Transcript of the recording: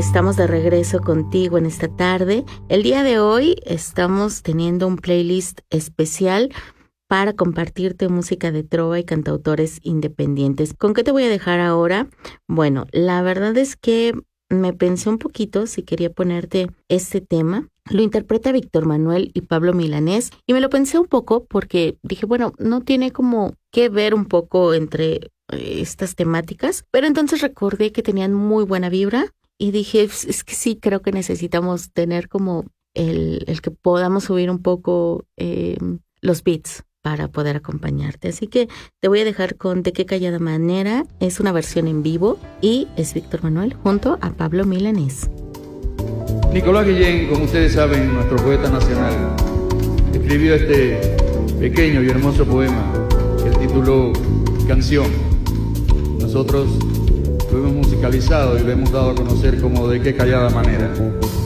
Estamos de regreso contigo en esta tarde. El día de hoy estamos teniendo un playlist especial para compartirte música de trova y cantautores independientes. ¿Con qué te voy a dejar ahora? Bueno, la verdad es que me pensé un poquito si quería ponerte este tema. Lo interpreta Víctor Manuel y Pablo Milanés y me lo pensé un poco porque dije, bueno, no tiene como que ver un poco entre estas temáticas, pero entonces recordé que tenían muy buena vibra y dije, es que sí, creo que necesitamos tener como el que podamos subir un poco los beats para poder acompañarte. Así que te voy a dejar con De qué callada manera. Es una versión en vivo y es Víctor Manuel junto a Pablo Milanés. Nicolás Guillén, como ustedes saben, nuestro poeta nacional, escribió este pequeño y hermoso poema que él tituló Canción. Nosotros lo hemos musicalizado y lo hemos dado a conocer como De qué callada manera.